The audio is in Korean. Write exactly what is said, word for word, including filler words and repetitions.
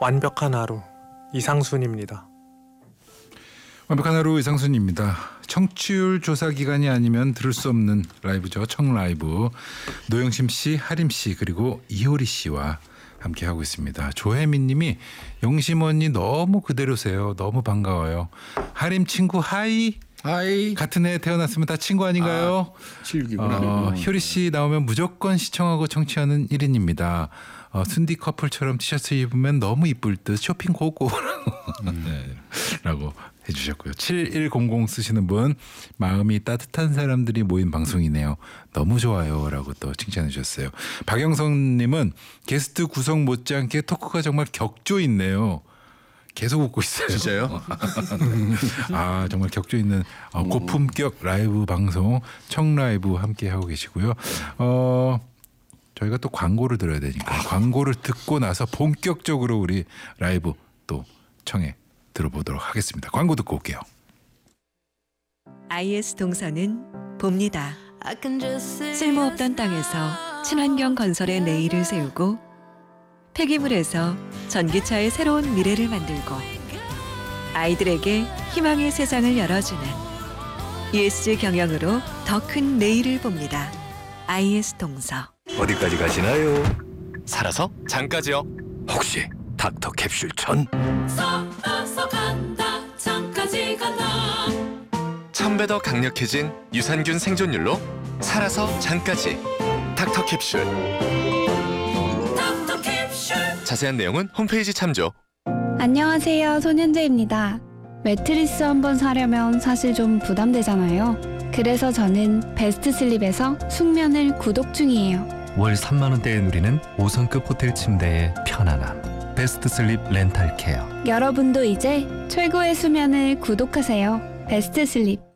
완벽한 하루 이상순입니다. 완벽한 하루 이상순입니다. 청취율 조사 기간이 아니면 들을 수 없는 라이브죠. 청라이브. 노영심 씨, 하림 씨 그리고 이효리 씨와 함께 하고 있습니다. 조혜민 님이 영심 언니 너무 그대로세요. 너무 반가워요. 하림 친구 하이. 하이. 같은 해 태어났으면 다 친구 아닌가요? 아, 칠육이구나. 어, 효리 씨 나오면 무조건 시청하고 청취하는 일 인입니다. 어, 순디 커플처럼 티셔츠 입으면 너무 이쁠 듯 쇼핑 고고 네, 라고 해주셨고요. 칠일공공 쓰시는 분 마음이 따뜻한 사람들이 모인 방송이네요. 너무 좋아요 라고 또 칭찬해 주셨어요. 박영성님은 게스트 구성 못지않게 토크가 정말 격조 있네요. 계속 웃고 있어요. 진짜요? 아 정말 격조 있는 어, 고품격 라이브 방송 청라이브 함께 하고 계시고요. 어 저희가 또 광고를 들어야 되니까 광고를 듣고 나서 본격적으로 우리 라이브 또 청해 들어보도록 하겠습니다. 광고 듣고 올게요. 아이에스 동서는 봅니다. 쓸모없던 땅에서 친환경 건설의 내일을 세우고 폐기물에서 전기차의 새로운 미래를 만들고 아이들에게 희망의 세상을 열어주는 이에스지 경영으로 더 큰 내일을 봅니다. 아이에스 동서. 어디까지 가시나요? 살아서 장까지요. 혹시 닥터 캡슐 천? 살아서 간다 장까지 간다. 천 배 더 강력해진 유산균 생존율로 살아서 장까지 닥터 캡슐. 닥터 캡슐. 자세한 내용은 홈페이지 참조. 안녕하세요, 손현재입니다. 매트리스 한번 사려면 사실 좀 부담되잖아요. 그래서 저는 베스트 슬립에서 숙면을 구독 중이에요. 월 삼만 원대에 누리는 오 성급 호텔 침대의 편안함. 베스트 슬립 렌탈 케어. 여러분도 이제 최고의 수면을 구독하세요. 베스트 슬립.